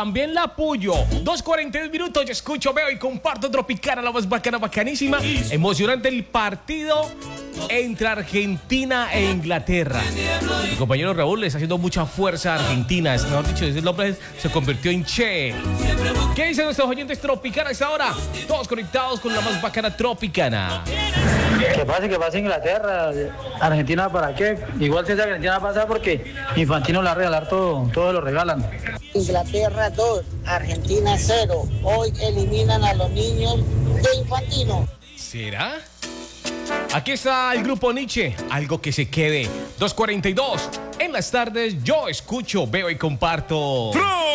también la apoyo. 2:42 minutos, yo escucho, veo y comparto Tropicana, la más bacana, bacanísima. Emocionante el partido entre Argentina e Inglaterra. Mi compañero Raúl le está haciendo mucha fuerza a Argentina. Es mejor dicho, ese nombre se convirtió en Che. ¿Qué dicen nuestros oyentes Tropicana a esta hora? Todos conectados con la más bacana Tropicana. Que pase Inglaterra. Argentina, ¿para qué? Igual si Argentina pasa porque Infantino le va a regalar todo lo regalan. Inglaterra 2, Argentina 0. Hoy eliminan a los niños de Infantino. ¿Será? Aquí está el grupo Nietzsche, algo que se quede. 2:42. En las tardes yo escucho, veo y comparto.